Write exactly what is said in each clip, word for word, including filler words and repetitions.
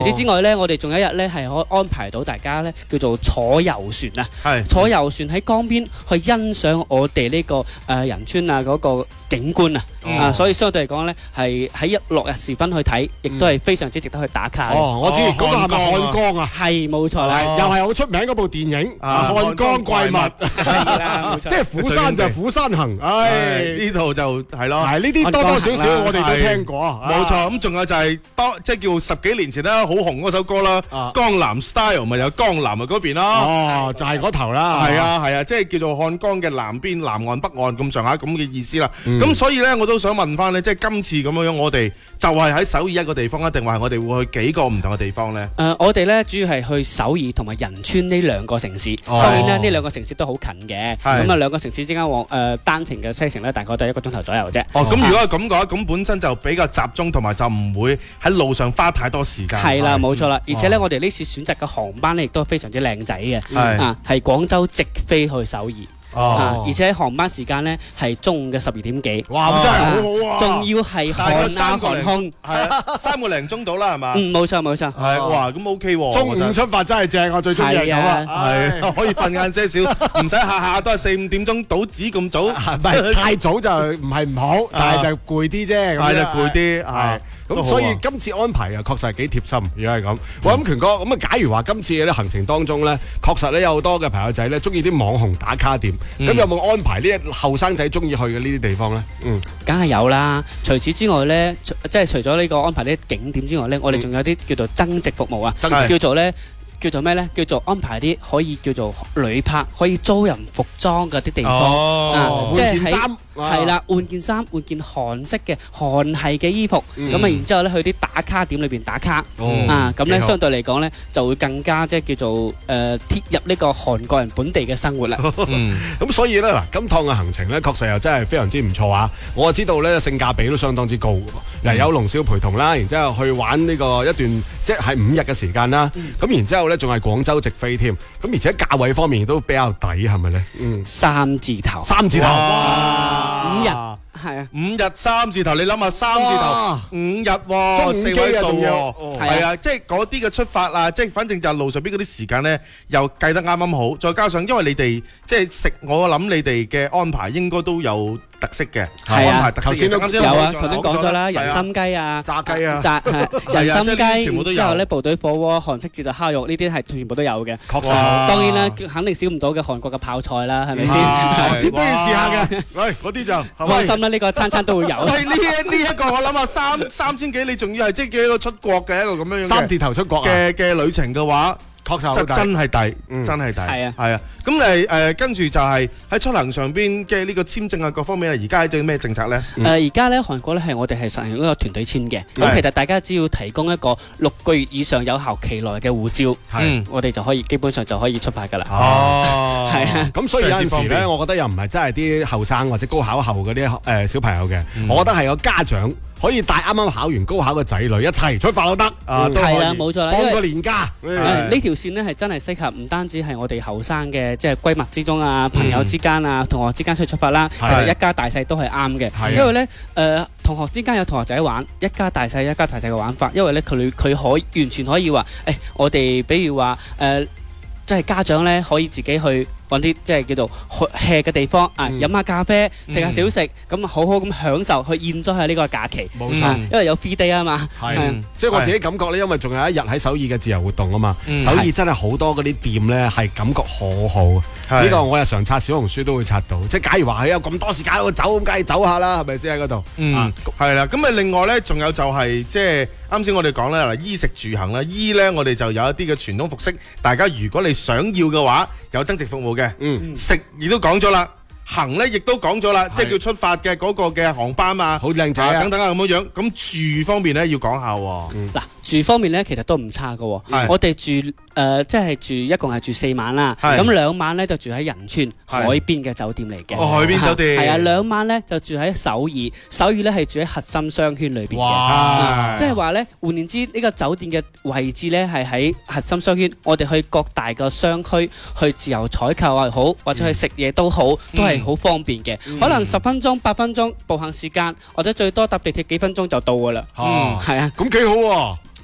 除此之外咧，我哋仲有一日咧係可以安排到大家咧叫做坐遊船啊，係坐遊船喺江邊去欣賞我哋呢個誒仁川啊嗰個景觀啊，啊所以相對嚟講咧係喺日落日時分去睇，亦都係非常之值得去打卡。 哦，我知嗰個係咪漢江啊？ 係冇錯啦， 又係好出名嗰部電影《漢江怪物》， 係啦， 即係虎山就虎山行，唉呢套就係咯， 係呢啲多多少少我哋都聽過， 冇錯。咁仲有就係當即係叫十幾年前咧好紅嗰首歌啦，《江南 Style》咪有江南啊嗰邊咯， 哦就係嗰頭啦， 係啊係啊，即係叫做漢江嘅南邊南岸北岸咁上下咁嘅意思啦。咁所以咧我都想問翻咧，即係今次咁樣樣，我哋就係喺首爾一個地方，一定話係我哋會去幾個唔同嘅地方咧？ 誒，我哋咧主要係去首爾同埋仁川呢兩個城市。當然咧，呢兩個城市都好近嘅。咁啊，兩個城市之間往誒單程嘅車程咧，大概都係一個鐘頭左右啫。 哦，咁如果係咁嘅話，咁本身就比較集中，同埋就唔會喺路上花太多時間。 係啦，冇錯啦。而且咧，我哋呢次選擇嘅航班咧，亦都非常之靚仔嘅。啊，係廣州直飛去首爾。哦，而且航班時間咧係中午嘅十二點幾， 哇，真係好好啊！ 仲要係漢亞航空， 係啊，三個零鐘到啦，係嘛？ 嗯，冇錯冇錯， 係哇，咁 OK 喎。 中午出發真係正，我最中意係咁啊， 係可以瞓晏些少，唔使下下都係四五點鐘倒紙咁早， 唔係太早就唔係唔好，但係就攰啲啫， 係就攰啲，係。 咁所以今次安排啊，確實係幾貼心。如果係咁，我諗權哥咁啊，假如話今次嘅行程當中咧，確實咧有好多嘅朋友仔咧中意啲網紅打卡點，咁有冇安排啲後生仔中意去嘅呢啲地方咧？嗯， 梗係有啦。除此之外咧，即係除咗呢個安排啲景點之外咧，我哋仲有啲叫做增值服務啊，叫做咧。叫做咩咧？叫做安排啲可以叫做旅拍，可以租人服裝嗰啲地方啊，即係喺係啦，換件衫，換件韓式嘅韓系嘅衣服，咁啊，然之後咧去啲打卡點裏邊打卡啊，咁咧相對嚟講咧就會更加即係叫做誒貼入呢個韓國人本地嘅生活啦。 咁所以咧嗱，今趟嘅行程咧確實又真係非常之唔錯啊！我知道咧性價比都相當之高嘅，嗱有龍少陪同啦，然之後去玩呢個一段即係五日嘅時間啦，咁然之後咧仲係廣州直飛添，咁而且價位方面都比較抵，係咪咧？嗯， 三字頭， 三字頭， 五日係啊， 五日三字頭，你諗下三字頭五日喎，四位數喎，係啊，即係嗰啲嘅出發啊，即係反正就路上邊嗰啲時間咧，又計得啱啱好，再加上因為你哋即係食，我諗你哋嘅安排應該都有特色嘅， 係啊， 頭先都有啊，頭先講咗啦，人參雞啊， 炸雞啊， 炸人參雞，之後咧部隊火鍋、韓式自助烤肉呢啲係全部都有嘅。確實，當然啦，肯定少唔到嘅韓國嘅泡菜啦，係咪先？ 都要試下嘅。喂，嗰啲就放心啦，呢個餐餐都會有。 喂，呢呢一個我諗下三三千幾，你仲要係即係叫一個出國嘅一個咁樣樣三字頭出國嘅嘅旅程嘅話。 確實真係抵，真係抵，係啊，係啊。咁誒誒，跟住就係喺出行上邊嘅呢個簽證啊，各方面啊，而家係做咩政策咧？ 誒，而家咧韓國咧係我哋係實行一個團隊簽嘅。咁其實大家只要提供一個六個月以上有效期內嘅護照，係我哋就可以基本上就可以出發㗎啦。哦，係啊。咁所以有陣時咧，我覺得又唔係真係啲後生或者高考後嗰啲誒小朋友嘅，我覺得係個家長可以帶啱啱考完高考嘅仔女一齊出發都得。啊， 係啦，冇錯啦， 放個年假。 呢條線咧係真係適合唔單止係我哋後生嘅，即係閨蜜之中啊、朋友之間啊、同學之間出去出發啦。其實一家大細都係啱嘅，因為咧誒同學之間有同學仔玩，一家大細一家大細嘅玩法。因為咧佢佢可以完全可以話誒，我哋比如話誒，即係家長咧可以自己去揾啲即係叫做 hea 嘅地方啊，飲下咖啡，食下小食，咁好好咁享受去現咗喺呢個假期。冇錯，因為有 free day 啊嘛。 係，即係我自己感覺咧，因為仲有一日喺首爾嘅自由活動啊嘛。首爾真係好多嗰啲店咧係感覺好好。呢個我日常刷小紅書都會刷到。即係假如話佢有咁多時間我走，咁梗係走下啦，係咪先喺嗰度？ 嗯，係啦。咁啊，另外咧，仲有就係即係啱先我哋講咧嗱，衣食住行啦，衣咧我哋就有一啲嘅傳統服飾，大家如果你想要嘅話，有增值服務嘅。嗯，食亦都講咗啦，行咧亦都講咗啦，即係叫出發嘅嗰個嘅航班啊， 好靚仔啊， 等等啊咁樣樣。咁住方面咧要講下喎。 嗱，住方面咧其實都唔差噶。我哋住誒即係住一共係住四晚啦。咁兩晚咧就住喺仁川海邊嘅酒店嚟嘅。 哦，海邊酒店。 係啊，兩晚咧就住喺首爾，首爾咧係住喺核心商圈裏邊嘅。即係話咧，換言之，呢個酒店嘅位置咧係喺核心商圈，我哋去各大個商區去自由採購又好，或者去食嘢都好，都係好方便嘅。可能十分鐘、八分鐘步行時間，或者最多搭地鐵幾分鐘就到噶啦。哦，係啊， 咁幾好喎。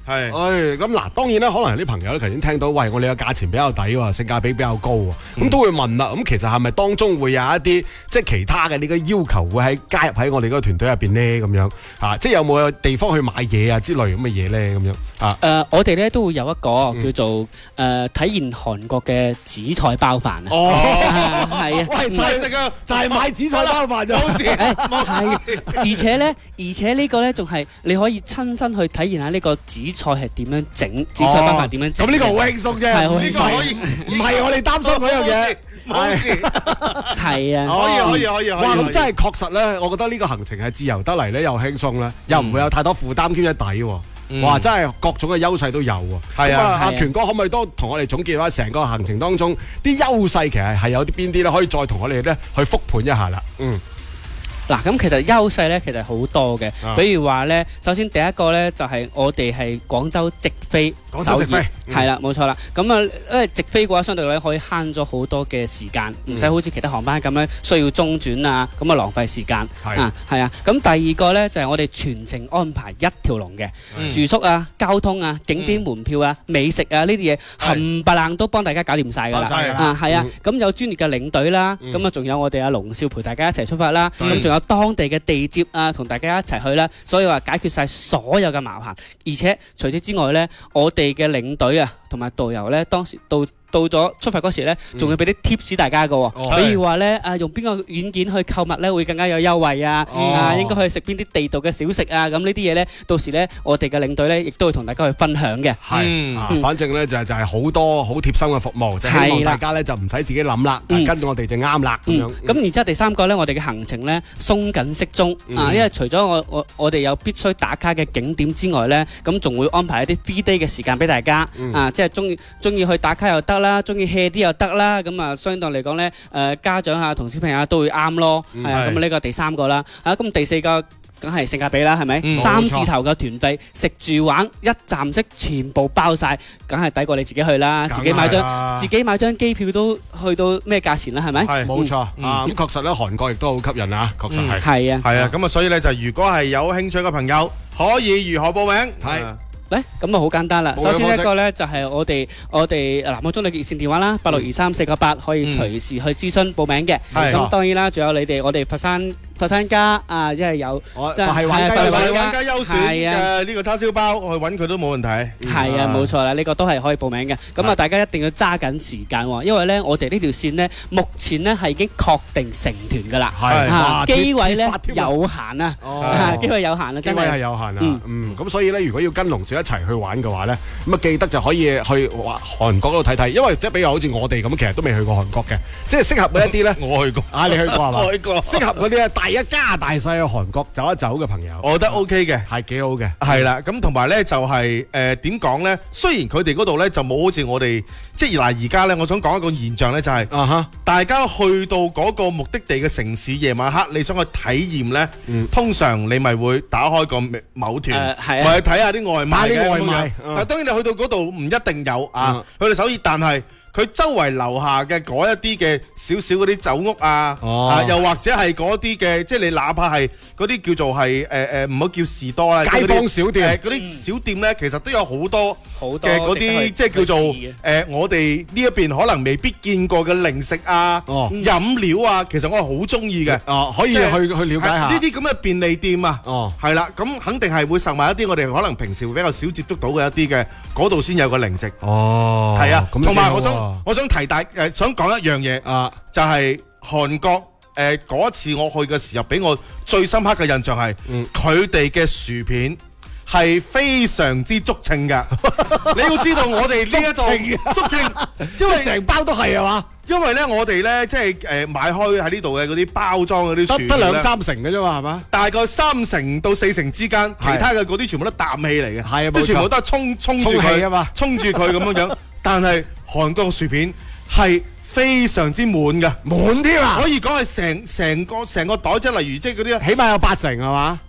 係， 誒咁嗱，當然啦，可能有啲朋友咧頭先聽到，喂，我哋嘅價錢比較抵喎，性價比比較高喎，咁都會問啦。咁其實係咪當中會有一啲即係其他嘅呢個要求會喺加入喺我哋嗰個團隊入邊咧？咁樣啊，即係有冇地方去買嘢啊之類咁嘅嘢咧？咁樣啊？ 誒，我哋咧都會有一個叫做誒體驗韓國嘅紫菜包飯啊。 哦， 係啊， 喂，就係食啊，就係買紫菜包飯啫。 冇事，冇事。 而且咧，而且呢個咧仲係你可以親身去體驗下呢個紫菜係點樣整，紫菜包飯點樣整。 咁呢個好輕鬆啫，呢個可以，唔係我哋擔心嗰樣嘢。 冇事， 係啊， 可以可以可以。 哇，咁真係確實咧，我覺得呢個行程係自由得嚟咧，又輕鬆咧，又唔會有太多負擔兼且抵喎。哇，真係各種嘅優勢都有喎。係啊，阿權哥可唔可以都同我哋總結下成個行程當中啲優勢，其實係有啲邊啲咧？可以再同我哋咧去復盤一下啦。嗯。 嗱，咁其實優勢咧，其實好多嘅。比如話咧，首先第一個咧就係我哋係廣州直飛首爾， 廣州直飛， 係啦，冇錯啦。咁啊，因為直飛嘅話，相對咧可以慳咗好多嘅時間，唔使好似其他航班咁樣需要中轉啊，咁啊浪費時間啊，係啊。咁第二個咧就係我哋全程安排一條龍嘅住宿啊、交通啊、景點門票啊、美食啊呢啲嘢，冚唪唥都幫大家搞掂晒㗎啦。啊，係啊。咁有專業嘅領隊啦，咁啊仲有我哋阿龍少陪大家一齊出發啦，咁仲有當地嘅地接啊，同大家一齊去啦，所以話解決晒所有嘅麻煩。而且除此之外呢，我哋嘅領隊啊，同埋導遊呢，當時到到咗出發嗰時呢，仲要俾啲 tips 大家嘅喎。比如話呢，啊用邊個軟件去購物呢會更加有優惠啊？啊應該去食邊啲地道嘅小食啊？咁呢啲嘢呢，到時呢，我哋嘅領隊呢，亦都會同大家去分享嘅。 係，反正呢，就係就係好多好貼心嘅服務，就希望大家呢，就唔使自己諗啦，跟住我哋就啱啦咁樣。咁然之後第三個呢，我哋嘅行程呢，鬆緊適中啊，因為除咗我我我哋有必須打卡嘅景點之外呢，咁仲會安排一啲 free day 嘅時間俾大家啊，即係中意中意去打卡又得啦，中意 hea 啲又得啦，咁啊相對嚟講咧，誒家長啊同小朋友都會啱咯，係啊，咁呢個第三個啦，啊咁第四個梗係性價比啦，係咪？三字頭嘅團費，食住玩一站式全部包晒，梗係抵過你自己去啦，自己買張自己買張機票都去到咩價錢啦，係咪？ 係冇錯啊，咁確實咧，韓國亦都好吸引啊，確實係。 係啊， 係啊，咁啊，所以咧就如果係有興趣嘅朋友，可以如何報名？ 係。 咧咁啊好簡單啦，首先一個咧就係我哋我哋南澳中旅熱線電話啦，八六二三四個八可以隨時去諮詢報名嘅。咁當然啦，仲有你哋我哋佛山佛山家啊，因為有係玩家玩家優選嘅呢個叉燒包，我去揾佢都冇問題。 係啊，冇錯啦，呢個都係可以報名嘅。咁啊，大家一定要揸緊時間喎，因為咧我哋呢條線咧目前咧係已經確定成團㗎啦，係機位咧有限啊，機位有限啊，真係。機位係有限啊，嗯，咁所以咧，如果要跟龍少一齊去玩嘅話咧，咁啊記得就可以去韓國嗰度睇睇，因為即係比如好似我哋咁，其實都未去過韓國嘅，即係適合嗰一啲咧。 我去過， 啊你去過係嘛？ 去過， 適合嗰啲咧，大一家大細去韓國走一走嘅朋友， 我覺得 OK 嘅， 係幾好嘅。 係啦，咁同埋咧就係誒點講咧？雖然佢哋嗰度咧就冇好似我哋，即係嗱而家咧，我想講一個現象咧，就係啊哈，大家去到嗰個目的地嘅城市，夜晚黑你想去體驗咧，通常你咪會打開個某團，咪去睇下啲外賣嘅外賣。但當然你去到嗰度唔一定有啊，去到首爾，但係佢周圍樓下嘅嗰一啲嘅少少嗰啲酒屋啊，啊又或者係嗰啲嘅，即係你哪怕係嗰啲叫做係誒誒唔好叫士多啦， 街坊小店， 嗰啲小店咧，其實都有好多好多嘅嗰啲即係叫做誒我哋呢一邊可能未必見過嘅零食啊、飲料啊，其實我係好中意嘅。 哦，可以去去了解下呢啲咁嘅便利店啊。 哦， 係啦，咁肯定係會售賣一啲我哋可能平時會比較少接觸到嘅一啲嘅，嗰度先有個零食。 哦， 係啊，同埋我想。我想提大誒、呃，想講一樣嘢啊，就係韓國誒嗰、呃、次我去嘅時候，俾我最深刻嘅印象係，佢哋嘅薯片係非常之足稱㗎。你要知道我哋呢一度足稱，因為成包都係啊嘛。因為咧，我哋咧即係誒買開喺呢度嘅嗰啲包裝嗰啲薯片得得兩三成嘅啫嘛，係嘛？ 大概三成到四成之間，其他嘅嗰啲全部都氮氣嚟嘅，係啊，即係全部都係沖沖住佢啊嘛，沖住佢咁樣樣。但係韓國薯片係非常之滿嘅， 滿添啊！ 可以講係成成個成個袋，即係例如即係嗰啲， 起碼有八成係嘛？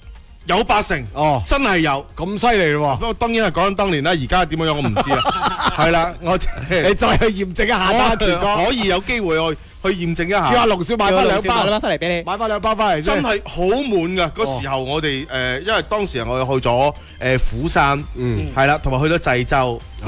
有八成哦， 真係有。 咁犀利喎！ 不過當然係講緊當年啦，而家點樣樣我唔知啦。係啦，我你再去驗證一下啦，權哥可以有機會去去驗證一下。 叫阿龍少買翻兩包翻嚟俾你， 買翻兩包翻嚟， 真係好滿㗎。嗰時候我哋誒，因為當時我哋去咗誒釜山，嗯，係啦，同埋去咗濟州。